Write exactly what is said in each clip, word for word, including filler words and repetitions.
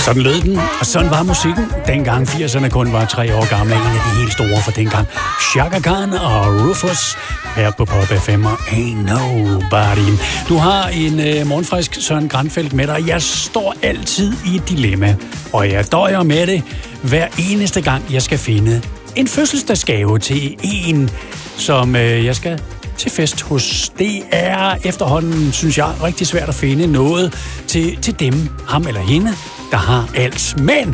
Sådan lød den, og sådan var musikken. Dengang firserne kun var tre år gamle, en af de helt store for dengang. Chaka Khan og Rufus her på Pop F M og Ain't Nobody. Du har en øh, morgenfrisk Søren Granfeldt med dig. Jeg står altid i et dilemma, og jeg døjer med det hver eneste gang, jeg skal finde en fødselsdagsgave til en, som øh, jeg skal til fest hos. Det er efterhånden, synes jeg, rigtig svært at finde noget til, til dem, ham eller hende, der har alt. Men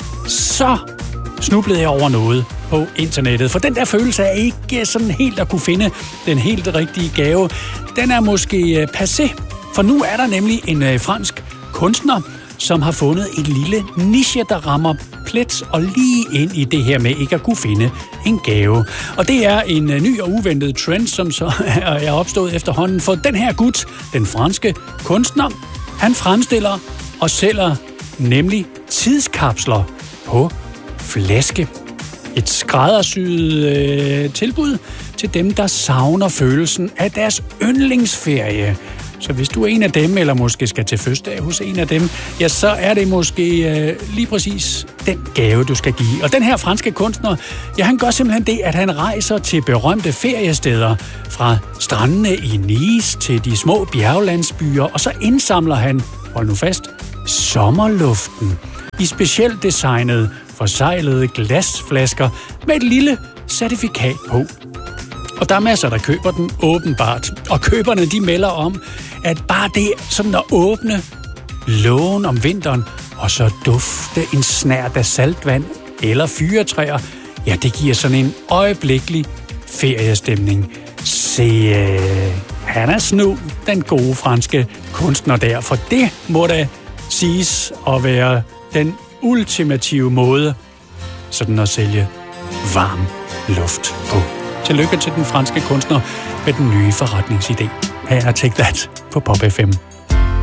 så snublede jeg over noget på internettet, for den der følelse af ikke sådan helt at kunne finde den helt rigtige gave, den er måske passé. For nu er der nemlig en fransk kunstner, som har fundet et lille niche, der rammer plet og lige ind i det her med ikke at kunne finde en gave. Og det er en ny og uventet trend, som så er opstået efterhånden. For den her gut, den franske kunstner, han fremstiller og sælger nemlig tidskapsler på flaske. Et skræddersyet øh, tilbud til dem, der savner følelsen af deres yndlingsferie. Så hvis du er en af dem, eller måske skal til fødselsdag hos en af dem, ja, så er det måske øh, lige præcis den gave, du skal give. Og den her franske kunstner, ja, han gør simpelthen det, at han rejser til berømte feriesteder fra strandene i Nice til de små bjerglandsbyer, og så indsamler han, hold nu fast, sommerluften i specielt designede, forseglede glasflasker med et lille certifikat på. Og der er masser, der køber den åbenbart. Og køberne, de melder om, at bare det sådan at åbne lågen om vinteren, og så dufte en snert af saltvand eller fyretræer, ja, det giver sådan en øjeblikkelig feriestemning. Se, øh, han er snu, den gode franske kunstner der, for det må da siges at være den ultimative måde sådan at sælge varm luft på. Tillykke til den franske kunstner med den nye forretningsidé. Her er Take That på Pop F M.